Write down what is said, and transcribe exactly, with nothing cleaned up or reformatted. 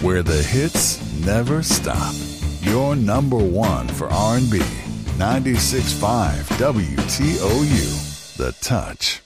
where the hits never stop. Your number one for R and B. ninety-six point five W T O U. The Touch.